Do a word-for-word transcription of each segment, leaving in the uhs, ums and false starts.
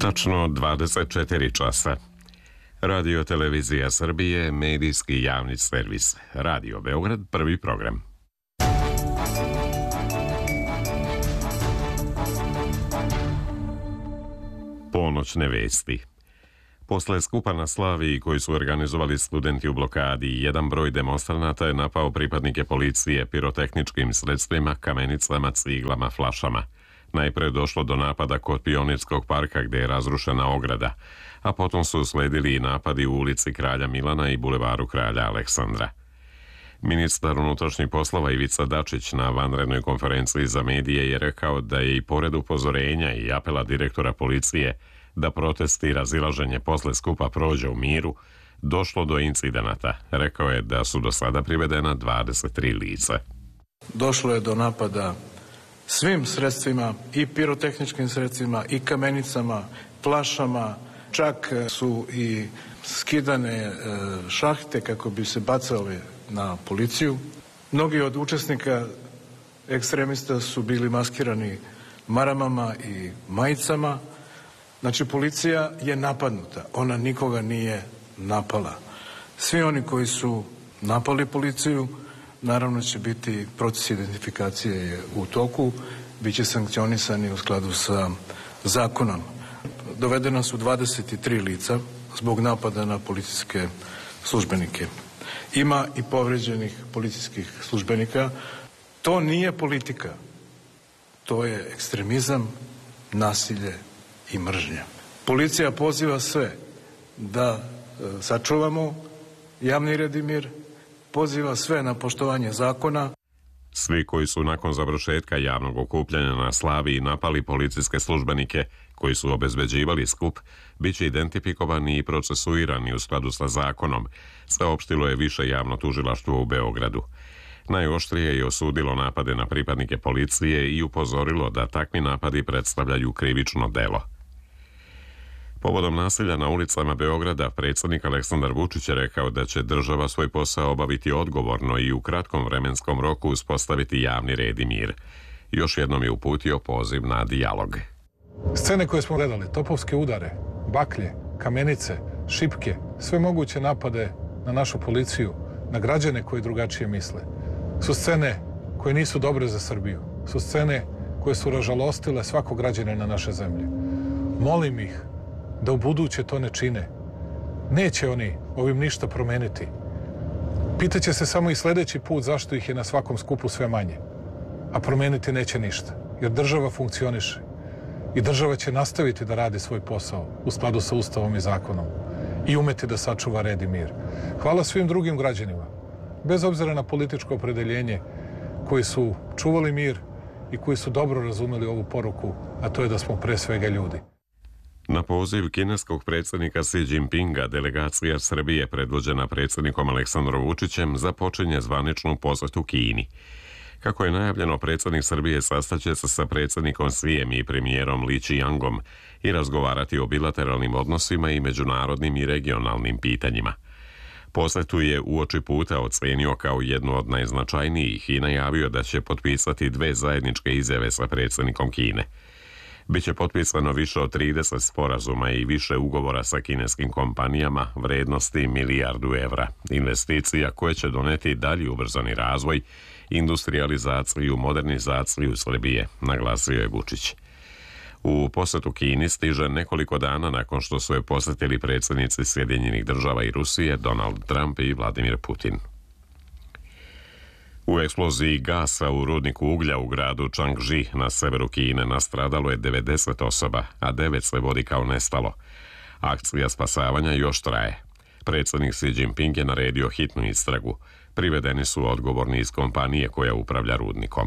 Tačno dvadeset četiri časa. Radio Televizija Srbije, medijski javni servis. Radio Beograd, prvi program. Ponoćne vesti. Posle skupa na Slaviji koji su organizovali studenti u blokadi, jedan broj demonstranata je napao pripadnike policije pirotehničkim sredstvima, kamenicama, ciglama, flašama. Najpre je došlo do napada kod Pionirskog parka gde je razrušena ograda, a potom su usledili i napadi u ulici Kralja Milana i bulevaru Kralja Aleksandra. Ministar unutrašnjih poslova Ivica Dačić na vanrednoj konferenciji za medije je rekao da je i pored upozorenja i apela direktora policije da protesti i razilaženje posle skupa prođe u miru, došlo do incidenata. Rekao je da su do sada privedena dvadeset tri lica. Došlo je do napada svim sredstvima, i pirotehničkim sredstvima, i kamenicama, flašama, čak su i skidane šahte kako bi se bacale na policiju. Mnogi od učesnika ekstremista su bili maskirani maramama i majicama. Znači, policija je napadnuta, ona nikoga nije napala. Svi oni koji su napali policiju, naravno će biti proces identifikacije u toku, bit će sankcionisani u skladu sa zakonom. Dovedena su dvadeset tri lica zbog napada na policijske službenike. Ima i povređenih policijskih službenika. To nije politika. To je ekstremizam, nasilje i mržnja. Policija poziva sve da sačuvamo javni red i mir, poziva sve na poštovanje zakona. Svi koji su nakon završetka javnog okupljanja na Slaviji napali policijske službenike koji su obezbeđivali skup, bit će identifikovani i procesuirani u skladu sa zakonom, saopštilo je više javno tužilaštvo u Beogradu. Najoštrije je osudilo napade na pripadnike policije i upozorilo da takvi napadi predstavljaju krivično delo. Povodom nasilja na ulicama Beograda, predsjednik Aleksandar Vučić je rekao da će država svoj posao obaviti odgovorno i u kratkom vremenskom roku uspostaviti javni red i mir. Još jednom je uputio poziv na dijalog. Scene koje smo gledali, topovske udare, baklje, kamenice, šipke, sve moguće napade na našu policiju, na građane koji drugačije misle, su scene koje nisu dobre za Srbiju, su scene koje su ražalostile svakog građanina naše zemlje. Molim ih da u buduće to ne čine. Neće oni ovim ništa promeniti. Pitaće se samo i sljedeći put zašto ih je na svakom skupu sve manje. A promeniti neće ništa, jer država funkcioniše. I država će nastaviti da radi svoj posao u skladu sa Ustavom i zakonom i umeti da sačuva red i mir. Hvala svim drugim građanima, bez obzira na političko opredeljenje, koji su čuvali mir i koji su dobro razumeli ovu poruku, a to je da smo pre svega ljudi. Na poziv kineskog predsjednika Xi Jinpinga, delegacija Srbije predvođena predsjednikom Aleksandrom Vučićem započinje zvaničnu posetu Kini. Kako je najavljeno, predsjednik Srbije sastaće se sa predsjednikom Xijem i premijerom Li Qiangom i razgovarati o bilateralnim odnosima i međunarodnim i regionalnim pitanjima. Posetu je uoči puta ocenio kao jednu od najznačajnijih i najavio da će potpisati dve zajedničke izjave sa predsjednikom Kine. Biće potpisano više od trideset sporazuma i više ugovora sa kineskim kompanijama vrednosti milijardu evra, investicija koje će doneti dalji ubrzani razvoj, industrializaciju, modernizaciju Srbije, naglasio je Vučić. U posetu Kini stiže nekoliko dana nakon što su je posetili predsjednici Sjedinjenih Država i Rusije, Donald Trump i Vladimir Putin. U eksploziji gasa u rudniku uglja u gradu Changji na severu Kine nastradalo je devedeset osoba, a devet se vodi kao nestalo. Akcija spasavanja još traje. Predsjednik Xi Jinping je naredio hitnu istragu. Privedeni su odgovorni iz kompanije koja upravlja rudnikom.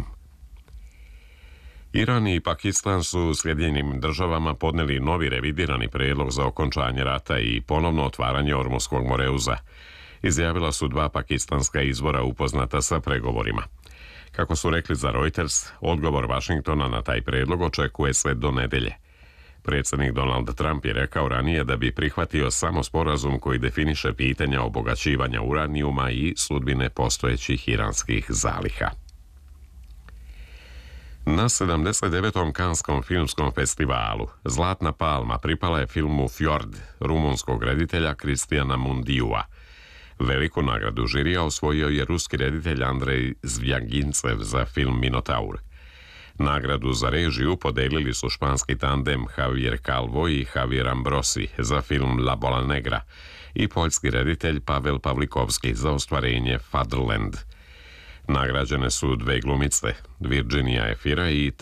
Iran i Pakistan su Sjedinjenim Državama podneli novi revidirani predlog za okončanje rata i ponovno otvaranje Ormuskog moreuza. Izjavila su dva pakistanska izvora upoznata sa pregovorima. Kako su rekli za Reuters, odgovor Vašingtona na taj predlog očekuje se do nedelje. Predsjednik Donald Trump je rekao ranije da bi prihvatio samo sporazum koji definiše pitanja obogaćivanja uranijuma i sudbine postojećih iranskih zaliha. Na sedamdeset devetom Kanskom filmskom festivalu Zlatna palma pripala je filmu Fjord rumunskog reditelja Kristijana Mundiua. Veliku nagradu žirija osvojio je ruski reditelj Andrej Zvjagincev za film Minotaur. Nagradu za režiju podelili su španski tandem Javier Calvo i Javier Ambrosi za film La Bola Negra i poljski reditelj Pavel Pavlikovski za ostvarenje Fatherland. Nagrađene su dve glumice, Virginia Efira i